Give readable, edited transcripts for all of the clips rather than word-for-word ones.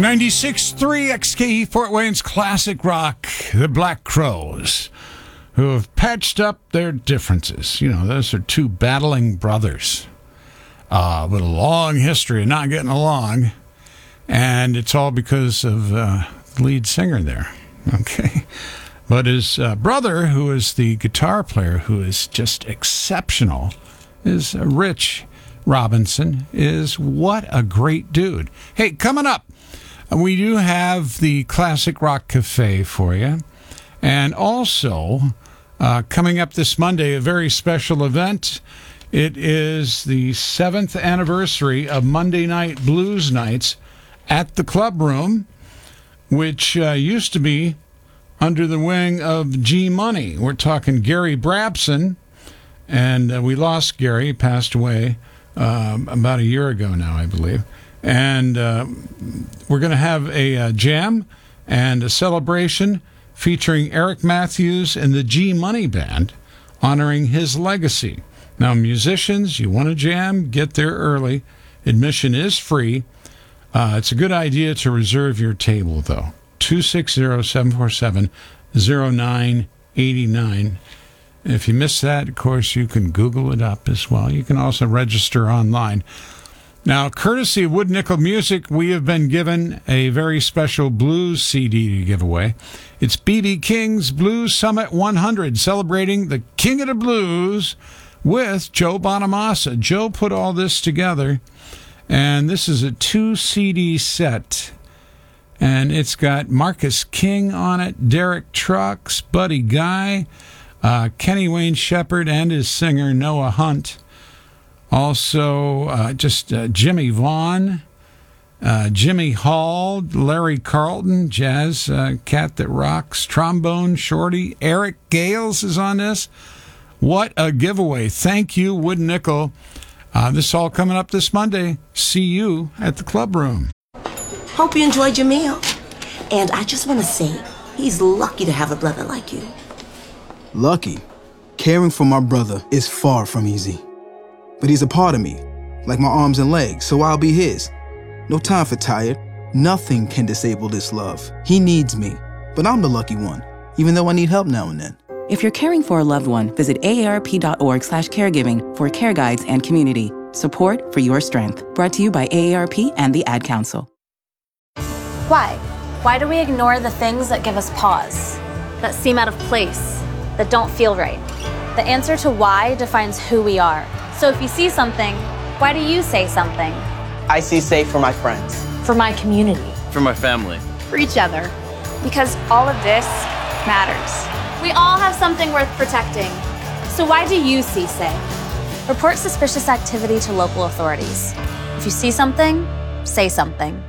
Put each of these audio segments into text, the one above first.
96.3 XKE Fort Wayne's classic rock, the Black Crowes, who have patched up their differences. You know, those are two battling brothers with a long history of not getting along, and it's all because of the lead singer there, okay? But his brother, who is the guitar player, who is just exceptional, is Rich Robinson, is what a great dude. Hey, coming up, we do have the Classic Rock Cafe for you. And also, coming up this Monday, a very special event. It is the 7th anniversary of Monday Night Blues Nights at the Club Room, which used to be under the wing of G Money. We're talking Gary Brabson, and we lost Gary, passed away about a year ago now, I believe. And we're going to have a jam and a celebration featuring Eric Matthews and the G Money Band, honoring his legacy. Now, musicians, you want to jam, get there early. Admission is free. It's a good idea to reserve your table, though. 260-747-0989. If you missed that, of course, you can Google it up as well. You can also register online. Now, courtesy of Wood Nickel Music, we have been given a very special blues CD to give away. It's B.B. King's Blues Summit 100, celebrating the King of the Blues with Joe Bonamassa. Joe put all this together, and this is a 2-CD set. And it's got Marcus King on it, Derek Trucks, Buddy Guy, Kenny Wayne Shepherd, and his singer Noah Hunt. Also, Jimmy Vaughn, Jimmy Hall, Larry Carlton, jazz cat that rocks, trombone shorty, Eric Gales is on this. What a giveaway. Thank you, Wood Nickel. This is all coming up this Monday. See you at the Club Room. Hope you enjoyed your meal. And I just want to say, he's lucky to have a brother like you. Lucky? Caring for my brother is far from easy. But he's a part of me, like my arms and legs, so I'll be his. No time for tired. Nothing can disable this love. He needs me, but I'm the lucky one, even though I need help now and then. If you're caring for a loved one, visit aarp.org/caregiving for care guides and community. Support for your strength. Brought to you by AARP and the Ad Council. Why? Why do we ignore the things that give us pause, that seem out of place, that don't feel right? The answer to why defines who we are. So if you see something, why do you say something? I see safe for my friends. For my community. For my family. For each other. Because all of this matters. We all have something worth protecting. So why do you see safe? Report suspicious activity to local authorities. If you see something, say something.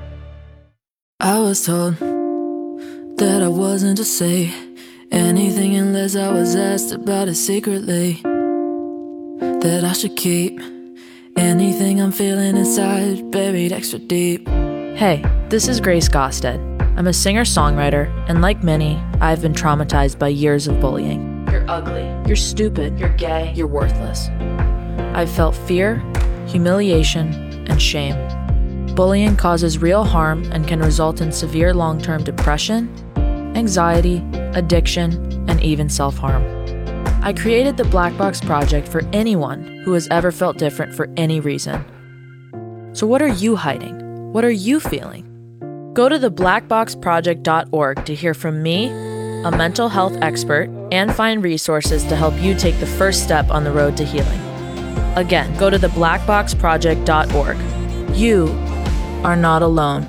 I was told that I wasn't to say anything unless I was asked about it secretly. That I should keep anything I'm feeling inside buried extra deep. Hey, this is Grace Gosted. I'm a singer-songwriter, and like many, I've been traumatized by years of bullying. You're ugly, you're stupid, you're gay, you're worthless. I've felt fear, humiliation, and shame. Bullying causes real harm and can result in severe long-term depression, anxiety, addiction, and even self-harm. I created the Black Box Project for anyone who has ever felt different for any reason. So what are you hiding? What are you feeling? Go to theblackboxproject.org to hear from me, a mental health expert, and find resources to help you take the first step on the road to healing. Again, go to theblackboxproject.org. You are not alone.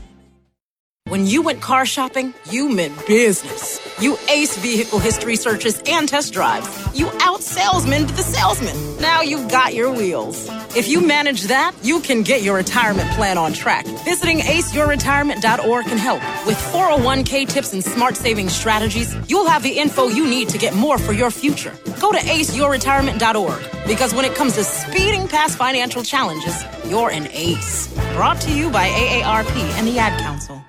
When you went car shopping, you meant business. You aced vehicle history searches and test drives. You out-salesmaned the salesman. Now you've got your wheels. If you manage that, you can get your retirement plan on track. Visiting aceyourretirement.org can help. With 401k tips and smart saving strategies, you'll have the info you need to get more for your future. Go to aceyourretirement.org, because when it comes to speeding past financial challenges, you're an ace. Brought to you by AARP and the Ad Council.